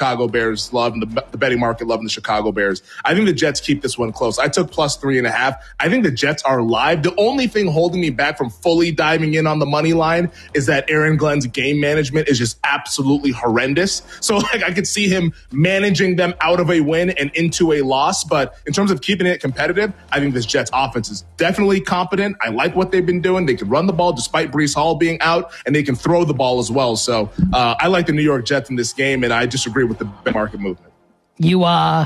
Chicago Bears love and the betting market loving the Chicago Bears. I think the Jets keep this one close. I took plus 3.5. I think the Jets are live. The only thing holding me back from fully diving in on the money line is that Aaron Glenn's game management is just absolutely horrendous. So like I could see him managing them out of a win and into a loss. But in terms of keeping it competitive, I think this Jets offense is definitely competent. I like what they've been doing. They can run the ball despite Breece Hall being out, and they can throw the ball as well. So I like the New York Jets in this game, and I disagree with the market movement. You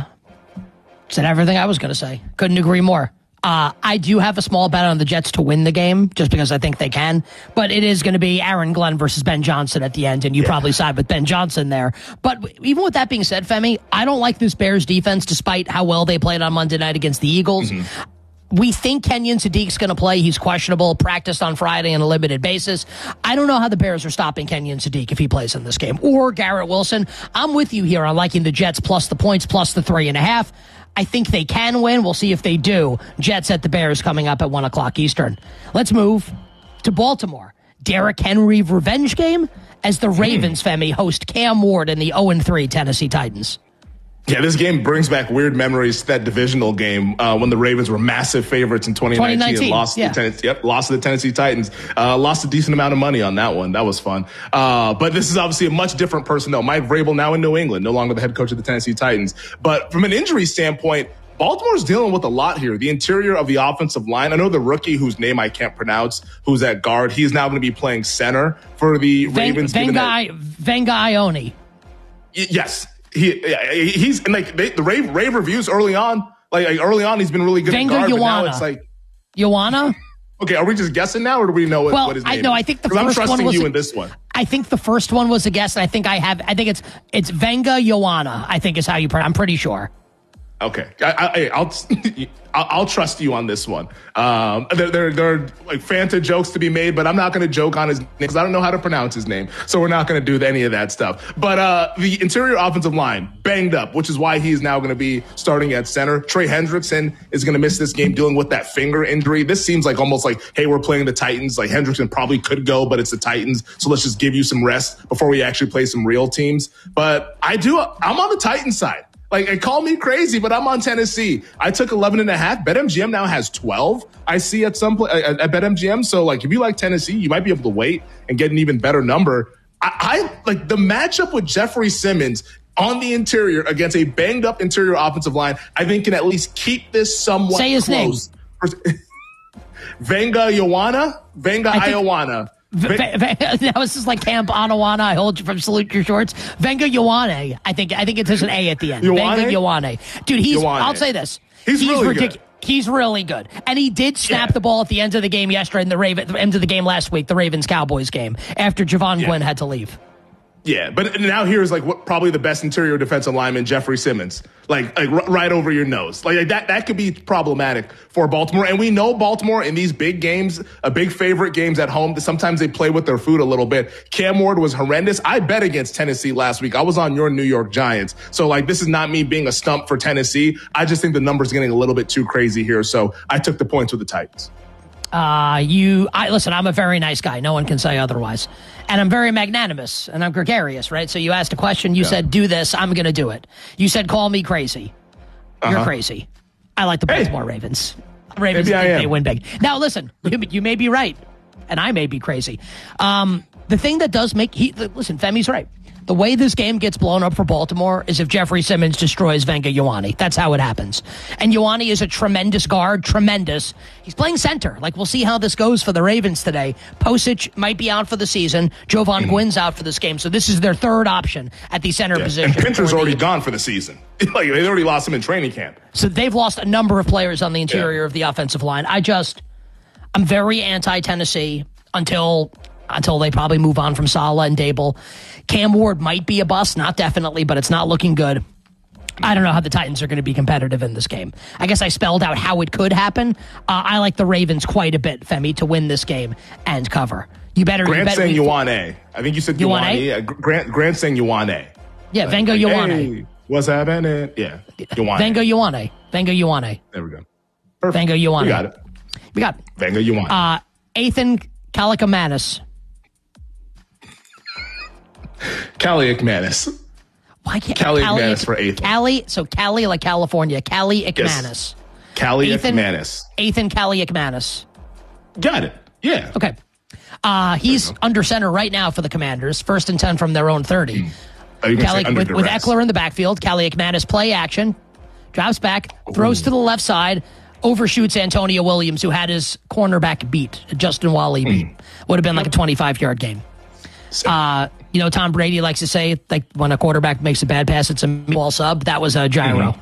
said everything I was going to say. Couldn't agree more. I do have a small bet on the Jets to win the game just because I think they can, but it is going to be Aaron Glenn versus Ben Johnson at the end, and you probably side with Ben Johnson there. But even with that being said, Femi, I don't like this Bears defense despite how well they played on Monday night against the Eagles. Mm-hmm. We think Kenyon Sadiq's going to play. He's questionable, practiced on Friday on a limited basis. I don't know how the Bears are stopping Kenyon Sadiq if he plays in this game, or Garrett Wilson. I'm with you here on liking the Jets plus the points, plus the 3.5. I think they can win. We'll see if they do. Jets at the Bears coming up at 1 o'clock Eastern. Let's move to Baltimore. Derrick Henry revenge game as the Ravens, Femi, host Cam Ward and the 0-3 Tennessee Titans. Yeah, this game brings back weird memories to that divisional game when the Ravens were massive favorites in 2019 and lost to the Tennessee Titans. Lost a decent amount of money on that one. That was fun. But this is obviously a much different personnel. Mike Vrabel now in New England, no longer the head coach of the Tennessee Titans. But from an injury standpoint, Baltimore's dealing with a lot here. The interior of the offensive line. I know the rookie whose name I can't pronounce, who's at guard, he's now going to be playing center for the Ravens. Venga Ione. Yes. He's and like the rave reviews early on. Like early on, he's been really good. Venga at guard, Ioana. But now it's like Ioana. Okay, are we just guessing now, or do we know what his name is? I think the first one was. I'm trusting you in this one. I think the first one was a guess, and I think it's Venga Ioana. I think is how you pronounce. I'm pretty sure. Okay, I'll trust you on this one. There are like Fanta jokes to be made, but I'm not going to joke on his name because I don't know how to pronounce his name. So we're not going to do any of that stuff. But the interior offensive line banged up, which is why he is now going to be starting at center. Trey Hendrickson is going to miss this game dealing with that finger injury. This seems like almost like, hey, we're playing the Titans. Like Hendrickson probably could go, but it's the Titans. So let's just give you some rest before we actually play some real teams. But I'm on the Titans side. Like, call me crazy, but I'm on Tennessee. I took 11.5. BetMGM now has 12. I see at at BetMGM. So, like, if you like Tennessee, you might be able to wait and get an even better number. I like the matchup with Jeffrey Simmons on the interior against a banged up interior offensive line. I think can at least keep this somewhat Say his close. Name. Venga Ioana. That was just like Camp Anawana. I hold you from Salute Your Shorts. Venga Ioane. I think it has an A at the end. Ioane? Venga Ioane. Dude, I'll say this. He's really good. He's really good. And he did snap the ball at the end of the game yesterday in the end of the game last week, the Ravens-Cowboys game, after Javon Gwynn had to leave. Yeah, but now here's like what probably the best interior defensive lineman, Jeffrey Simmons, like right over your nose. Like that could be problematic for Baltimore. And we know Baltimore in these big games, big favorite games at home, sometimes they play with their food a little bit. Cam Ward was horrendous. I bet against Tennessee last week. I was on your New York Giants. So like this is not me being a stump for Tennessee. I just think the number's getting a little bit too crazy here. So I took the points with the Titans. Listen, I'm a very nice guy. No one can say otherwise. And I'm very magnanimous and I'm gregarious, right? So you asked a question. You said, do this. I'm going to do it. You said, call me crazy. You're crazy. I like the Baltimore Ravens. Ravens think they win big. Now, listen, you may be right and I may be crazy. The thing that does listen, Femi's right. The way this game gets blown up for Baltimore is if Jeffrey Simmons destroys Venga Ioane. That's how it happens. And Ioane is a tremendous guard, tremendous. He's playing center. Like, we'll see how this goes for the Ravens today. Posich might be out for the season. Javon Gwynn's out for this game. So this is their third option at the center position. And Pinter's already gone for the season. Like, they already lost him in training camp. So they've lost a number of players on the interior of the offensive line. I'm very anti-Tennessee until they probably move on from Saleh and Dable. Cam Ward might be a bust, not definitely, but it's not looking good. I don't know how the Titans are going to be competitive in this game. I guess I spelled out how it could happen. I like the Ravens quite a bit, Femi, to win this game and cover. Grant's saying Ioane. I think you said Ioane. Yeah, Grant's saying Ioane. Yeah, Venga Ioane. Hey, what's happening? Yeah, Ioane. Venga Ioane. There we go. Perfect. Venga Ioane. We got it. Venga Ioane. Ethan Kaliakmanis. Kaliakmanis. Why can't Callie McManus for eighth? Callie like California. Callie McManus. Yes. Callie McManus. Ethan Callie McManus. Got it. Yeah. Okay. He's under center right now for the Commanders. 1st and 10 from their own 30. Callie, with Eckler in the backfield, Callie McManus play action, drops back, throws to the left side, overshoots Antonio Williams, who had his cornerback beat, Justin Wally beat. Would have been like a 25-yard game. Tom Brady likes to say, like, when a quarterback makes a bad pass, it's a ball sub. That was a gyro.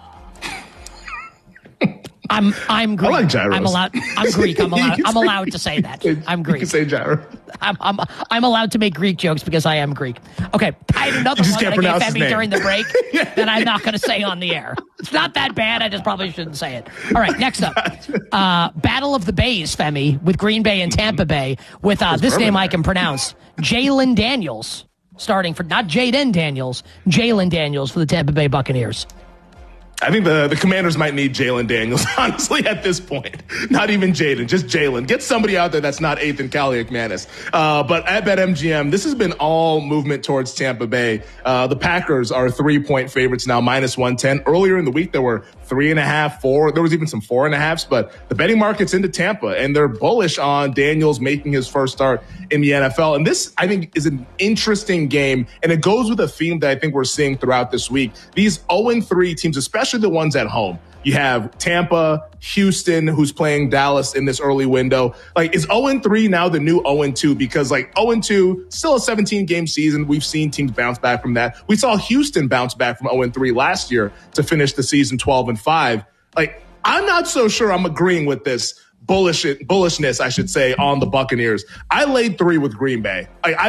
I'm Greek. I like gyros. I'm Greek. I'm allowed to say that. I'm Greek. You can say gyro. I'm allowed to make Greek jokes because I am Greek. Okay, I had another one that I gave Femi during the break that I'm not going to say on the air. It's not that bad. I just probably shouldn't say it. All right, next up, Battle of the Bays, Femi, with Green Bay and Tampa Bay, with this name I can pronounce, Jalen Daniels, starting for not Jaden Daniels, Jalen Daniels for the Tampa Bay Buccaneers. I think the Commanders might need Jalen Daniels, honestly, at this point. Not even Jaden, just Jalen. Get somebody out there that's not Ethan Callie McManus. But at BetMGM, this has been all movement towards Tampa Bay. The Packers are 3-point favorites now, -110. Earlier in the week, there were 3.5, 4. There was even some 4.5s, but the betting market's into Tampa, and they're bullish on Daniels making his first start in the NFL. And this, I think, is an interesting game, and it goes with a theme that I think we're seeing throughout this week. These 0-3 teams, especially the ones at home. You have Tampa, Houston, who's playing Dallas in this early window. Like, is 0-3 now the new 0-2? Because, like, 0-2, still a 17-game season. We've seen teams bounce back from that. We saw Houston bounce back from 0-3 last year to finish the season 12-5. Like, I'm not so sure I'm agreeing with this bullishness, I should say, on the Buccaneers. I laid 3 with Green Bay.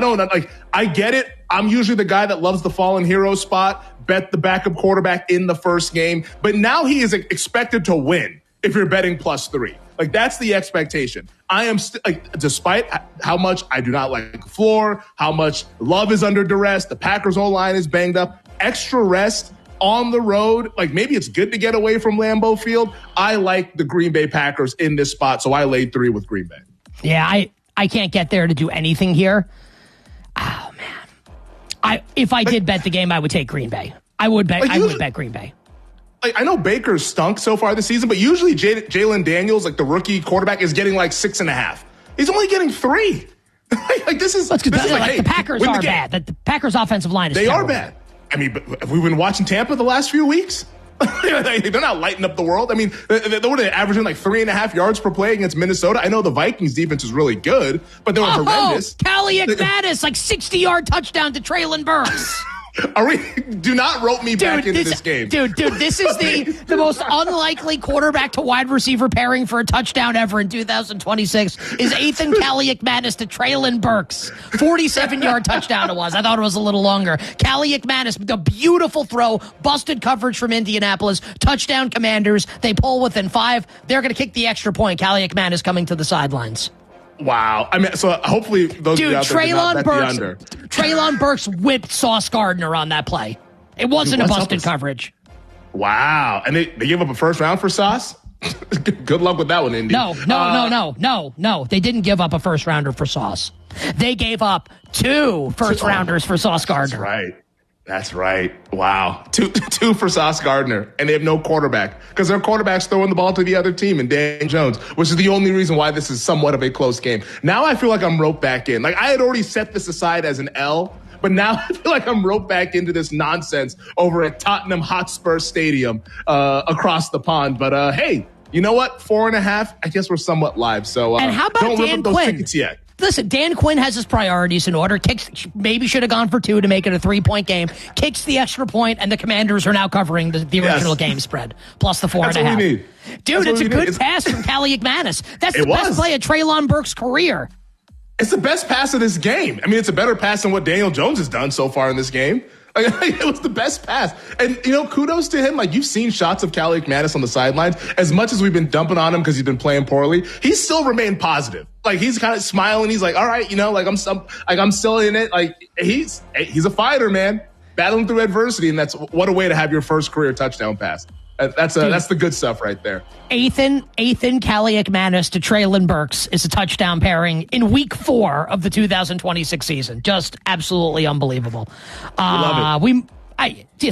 I get it. I'm usually the guy that loves the fallen hero spot, bet the backup quarterback in the first game. But now he is expected to win if you're betting +3. Like, that's the expectation. I am despite how much I do not like the floor, how much Love is under duress, the Packers O-line is banged up, extra rest on the road. Like, maybe it's good to get away from Lambeau Field. I like the Green Bay Packers in this spot, so I laid 3 with Green Bay. Yeah, I can't get there to do anything here. Oh, man. If I did bet the game, I would take Green Bay. I would bet Green Bay. I know Baker's stunk so far this season, but usually Jalen Daniels, like the rookie quarterback, is getting like 6.5. He's only getting 3. This is the Packers are bad. The Packers' offensive line is terrible. They are bad. I mean, but have we been watching Tampa the last few weeks? They're not lighting up the world. I mean, they're averaging like 3.5 yards per play against Minnesota. I know the Vikings defense is really good, but they were horrendous. Callie McManus, like 60-yard touchdown to Treylon Burks. Do not rope me back into this game. Dude, this is the most unlikely quarterback to wide receiver pairing for a touchdown ever in 2026 is Ethan Callie McManus to Treylon Burks. 47-yard touchdown it was. I thought it was a little longer. Callie McManus, the beautiful throw, busted coverage from Indianapolis, touchdown Commanders. They pull within 5. They're going to kick the extra point. Callie McManus coming to the sidelines. Wow. I mean, so hopefully those of you out there did not bet the under. Treylon Burks whipped Sauce Gardner on that play. It wasn't a busted coverage. Wow. And they gave up a first round for Sauce? Good luck with that one, Indy. No. They didn't give up a first rounder for Sauce. They gave up 2 first rounders for Sauce Gardner. That's right. Wow. Two for Sauce Gardner, and they have no quarterback because their quarterback's throwing the ball to the other team and Dan Jones, which is the only reason why this is somewhat of a close game. Now I feel like I'm roped back in. Like, I had already set this aside as an L, but now I feel like I'm roped back into this nonsense over at Tottenham Hotspur Stadium across the pond. But hey, you know what? 4.5. I guess we're somewhat live. So and how about don't Dan rip up those Quinn? Tickets yet. Listen, Dan Quinn has his priorities in order. Maybe should have gone for 2 to make it a 3-point game. Kicks the extra point, and the Commanders are now covering the original game spread, plus the 4.5. That's what we need. Dude, it's a good pass from Callie McManus. That's the best play of Treylon Burks' career. It's the best pass of this game. I mean, it's a better pass than what Daniel Jones has done so far in this game. Like, it was the best pass. And, kudos to him. Like, you've seen shots of Callie McManus on the sidelines. As much as we've been dumping on him because he's been playing poorly, he's still remained positive. Like, he's kind of smiling. He's like, all right, I'm still in it. Like, he's a fighter, man. Battling through adversity. And what a way to have your first career touchdown pass. That's the good stuff right there. Ethan Callie McManus to Treylon Burks is a touchdown pairing in week 4 of the 2026 season. Just absolutely unbelievable. Love it. I